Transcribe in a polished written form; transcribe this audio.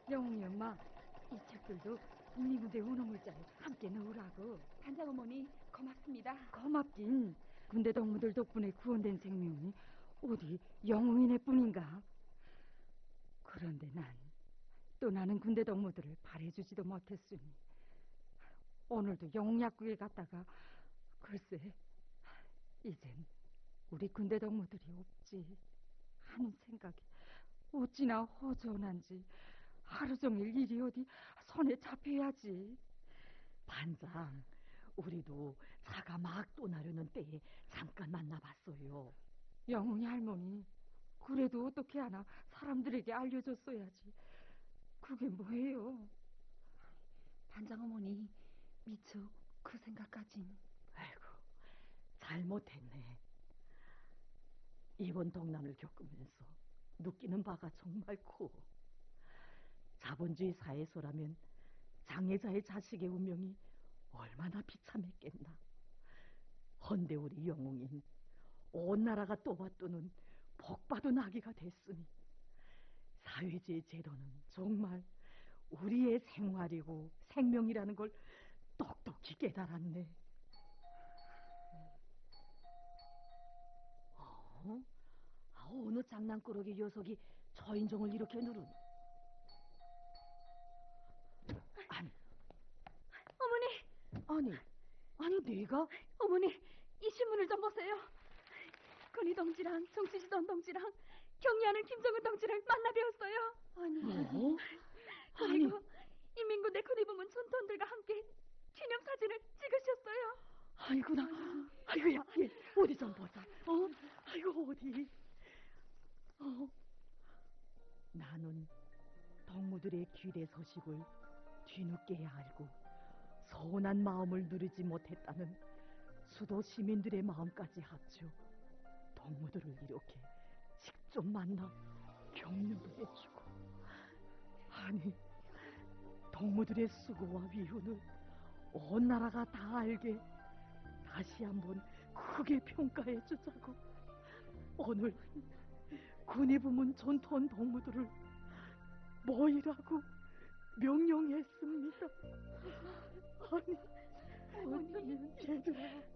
영웅이 엄마, 이 책들도 국립무대 원어물자에 함께 넣으라고. 단장 어머니 고맙습니다. 고맙긴. 군대 동무들 덕분에 구원된 생명이 어디 영웅이네 뿐인가. 그런데 나는 군대 동무들을 바래주지도 못했으니 오늘도 영웅약국에 갔다가 글쎄 이젠 우리 군대 동무들이 없지 하는 생각이 어찌나 허전한지. 하루 종일 일이 어디 손에 잡혀야지. 반장, 우리도 차가 막 떠나려는 때에 잠깐 만나봤어요. 영웅이 할머니, 그래도 어떻게 하나 사람들에게 알려줬어야지. 그게 뭐예요? 단장 어머니 미처 그 생각까진. 아이고, 잘못했네. 이번 동난을 겪으면서 느끼는 바가 정말 커. 자본주의 사회에서라면 장애자의 자식의 운명이 얼마나 비참했겠나. 헌데 우리 영웅인 온 나라가 떠받드는 복받은 아기가 됐으니 사회주의 제도는 정말 우리의 생활이고 생명이라는 걸 똑똑히 깨달았네. 어느 장난꾸러기 녀석이 초인종을 이렇게 누르니? 어머니. 아니 내가? 어머니, 이 신문을 좀 보세요. 근희 동지랑 정치시던 동지랑 격리하는 김정은 동지를 만나뵈었어요. 뭐? 그리고 인민군대 근위부문 전투원들과 함께 기념사진을 찍으셨어요. 아이고야, 얘 어디 좀 보자. 아이고 어디? 나는 동무들의 귀래 소식을 뒤늦게야 알고 서운한 마음을 누리지 못했다는 수도 시민들의 마음까지 합쳐 동무들을 이렇게 직접 만나 격려도 해주고, 아니 동무들의 수고와 위훈을 온 나라가 다 알게 다시 한번 크게 평가해 주자고 오늘 군의부문 전투원 동무들을 모이라고 명령했습니다. 아니, 얘들아.